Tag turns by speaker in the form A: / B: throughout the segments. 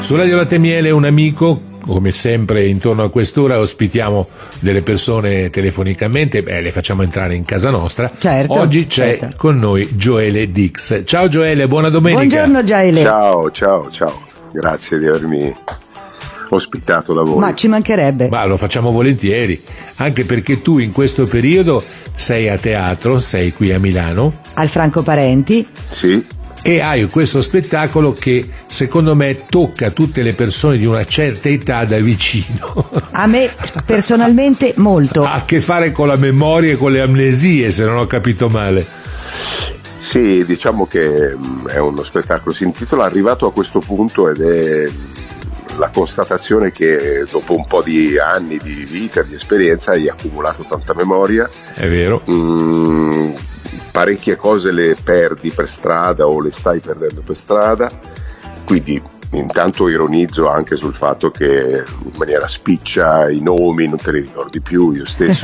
A: Su Radio Latte e Miele un amico, come sempre intorno a quest'ora ospitiamo delle persone telefonicamente, le facciamo entrare in casa nostra.
B: Certo.
A: Oggi c'è con noi Gioele Dix. Ciao Gioele, buona domenica.
B: Buongiorno Gioele.
C: Ciao. Grazie di avermi ospitato da voi.
B: Ma ci mancherebbe.
A: Ma lo facciamo volentieri, anche perché tu in questo periodo sei a teatro, sei qui a Milano.
B: Al Franco Parenti.
C: Sì.
A: E hai questo spettacolo che secondo me tocca tutte le persone di una certa età da vicino.
B: A me personalmente molto.
A: Ha a che fare con la memoria e con le amnesie, se non ho capito male.
C: Sì, diciamo che è uno spettacolo, si intitola Arrivato a questo punto, ed è la constatazione che dopo un po' di anni di vita, di esperienza, hai accumulato tanta memoria.
A: È vero.
C: Parecchie cose le perdi per strada o le stai perdendo per strada, quindi intanto ironizzo anche sul fatto che in maniera spiccia i nomi non te li ricordi più. Io stesso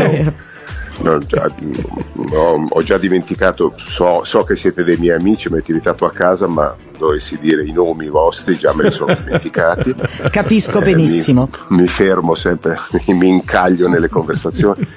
C: ho già dimenticato, so che siete dei miei amici, mi avete invitato a casa, ma dovessi dire i nomi vostri già me li sono dimenticati.
B: Capisco benissimo.
C: Mi fermo sempre, mi incaglio nelle conversazioni.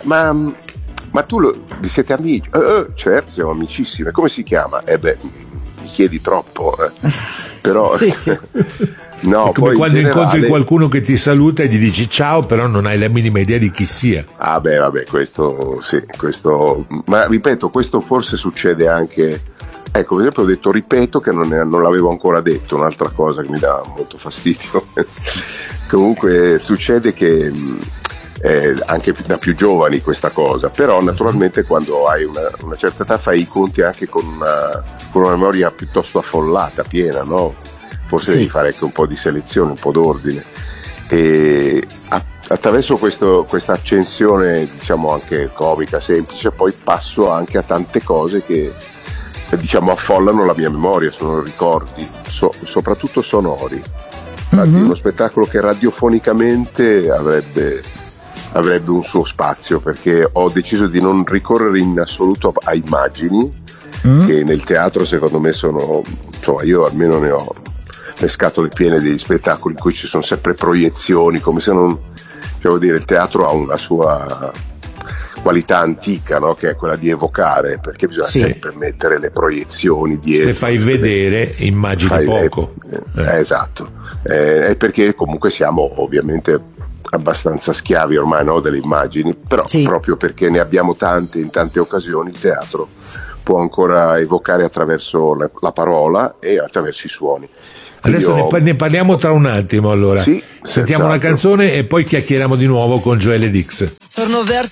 C: Ma tu vi siete amici? Certo, siamo amicissime. Come si chiama? Mi chiedi troppo. Però
B: sì.
A: è
C: No,
A: come
C: poi
A: quando
C: in generale...
A: incontri qualcuno che ti saluta e gli dici ciao, però non hai la minima idea di chi sia.
C: Vabbè, questo sì, ma ripeto, questo forse succede anche. Ecco, per esempio ho detto ripeto che non l'avevo ancora detto, un'altra cosa che mi dà molto fastidio. Comunque succede che anche da più giovani questa cosa, però naturalmente quando hai una certa età fai i conti anche con una memoria piuttosto affollata, piena, no? Forse devi fare anche un po' di selezione, un po' d'ordine, e attraverso questa accensione, diciamo anche comica, semplice, poi passo anche a tante cose che diciamo affollano la mia memoria, sono ricordi, soprattutto sonori. Infatti uno spettacolo che radiofonicamente avrebbe un suo spazio, perché ho deciso di non ricorrere in assoluto a immagini che nel teatro secondo me sono, insomma, io almeno ne ho le scatole piene degli spettacoli in cui ci sono sempre proiezioni, come se non, devo dire, il teatro ha una sua qualità antica, no? Che è quella di evocare, perché bisogna sempre mettere le proiezioni dietro.
A: Se fai vedere immagini poco.
C: Esatto, perché comunque siamo ovviamente abbastanza schiavi ormai, no, delle immagini, però proprio perché ne abbiamo tante in tante occasioni, il teatro può ancora evocare attraverso la parola e attraverso i suoni.
A: Adesso ne parliamo tra un attimo, allora.
C: Sì,
A: sentiamo una canzone e poi chiacchieriamo di nuovo con Gioele Dix.
D: Torno verso